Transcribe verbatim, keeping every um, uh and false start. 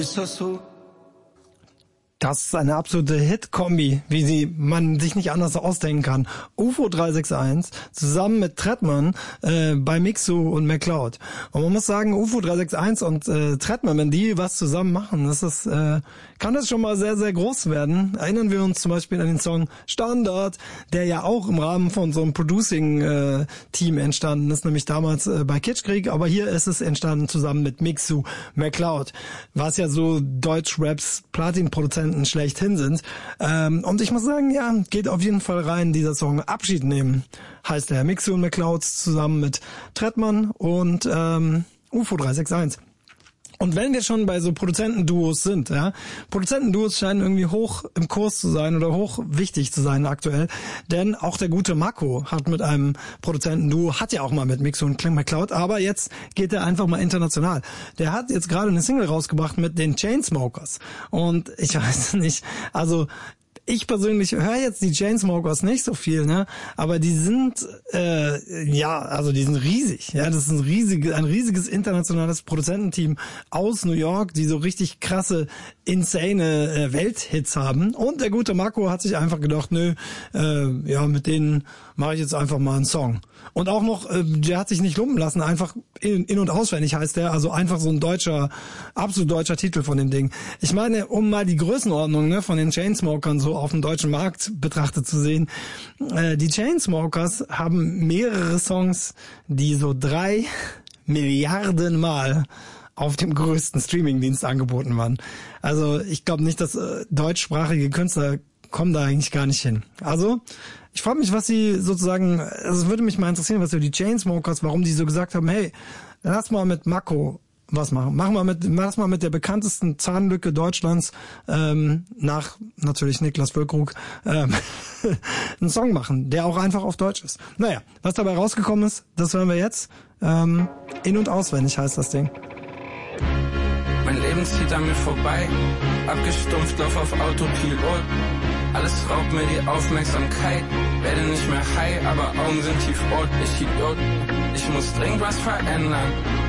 Ist das so? Das ist eine absolute Hit-Kombi, wie sie man sich nicht anders ausdenken kann. U F O drei sechs eins zusammen mit Trettmann äh, bei Mixu und McCloud. Und man muss sagen, U F O drei sechs eins und äh, Trettmann, wenn die was zusammen machen, das ist, äh, kann das schon mal sehr, sehr groß werden. Erinnern wir uns zum Beispiel an den Song Standard, der ja auch im Rahmen von so einem Producing-Team äh, entstanden ist, nämlich damals äh, bei Kitschkrieg. Aber hier ist es entstanden zusammen mit Mixu McCloud, was ja so Deutsch-Raps Platin-Produzenten schlechthin sind. Ähm, und ich muss sagen, ja, geht auf jeden Fall rein, dieser Song Abschied nehmen, heißt der. Mixu und McCloud zusammen mit Trettmann und ähm, U F O drei sechs eins. Und wenn wir schon bei so Produzentenduos sind, ja, Produzentenduos scheinen irgendwie hoch im Kurs zu sein oder hoch wichtig zu sein aktuell, denn auch der gute Marco hat mit einem Produzentenduo, hat ja auch mal mit Mixu und McCloud, aber jetzt geht er einfach mal international. Der hat jetzt gerade eine Single rausgebracht mit den Chainsmokers und ich weiß nicht, also ich persönlich höre jetzt die Chainsmokers nicht so viel, ne, aber die sind äh, ja, also die sind riesig, ja, das ist ein riesiges, ein riesiges internationales Produzententeam aus New York, die so richtig krasse, insane äh, Welthits haben. Und der gute Marco hat sich einfach gedacht, nö, äh, ja, mit denen mache ich jetzt einfach mal einen Song. Und auch noch, äh, der hat sich nicht lumpen lassen, einfach in, in- und auswendig heißt der, also einfach so ein deutscher, absolut deutscher Titel von dem Ding. Ich meine, um mal die Größenordnung, ne, von den Chainsmokern so auf dem deutschen Markt betrachtet zu sehen, äh, die Chainsmokers haben mehrere Songs, die so drei Milliarden Mal auf dem größten Streamingdienst angeboten waren. Also ich glaube nicht, dass äh, deutschsprachige Künstler kommen da eigentlich gar nicht hin. Also ich frage mich, was sie sozusagen, also es würde mich mal interessieren, was so die Chainsmokers, warum die so gesagt haben, hey, lass mal mit Marco was machen. Machen wir mit, lass mal mit der bekanntesten Zahnlücke Deutschlands, ähm, nach natürlich Niklas Füllkrug, ähm, einen Song machen, der auch einfach auf Deutsch ist. Naja, was dabei rausgekommen ist, das hören wir jetzt. Ähm, in- und auswendig heißt das Ding. Mein Leben zieht an mir vorbei, abgestumpft, lauf auf Autopilot. Alles raubt mir die Aufmerksamkeit, werde nicht mehr high, aber Augen sind tief rot. Ich Idiot, ich muss dringend was verändern.